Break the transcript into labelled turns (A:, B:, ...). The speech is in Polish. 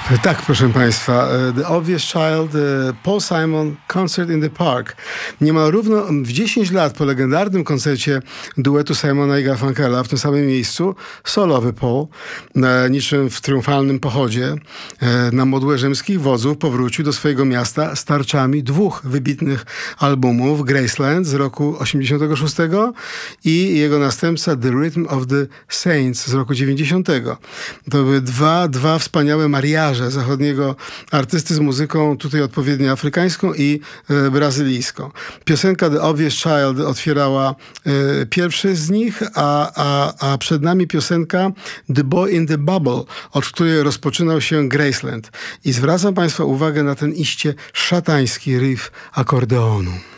A: Tak, proszę Państwa, The Obvious Child, Paul Simon, Concert in the Park. Niemal równo w 10 lat po legendarnym koncercie duetu Simona i Garfunkela w tym samym miejscu, solowy Paul, niczym w triumfalnym pochodzie na modłę rzymskich wodzów powrócił do swojego miasta z tarczami dwóch wybitnych albumów, Graceland z roku 86 i jego następca The Rhythm of the Saints z roku 90. To były dwa wspaniałe mariaże zachodniego artysty z muzyką, tutaj odpowiednio afrykańską i brazylijską. Piosenka The Obvious Child otwierała pierwszy z nich, a przed nami piosenka The Boy in the Bubble, od której rozpoczynał się Graceland. I zwracam Państwa uwagę na ten iście szatański riff akordeonu.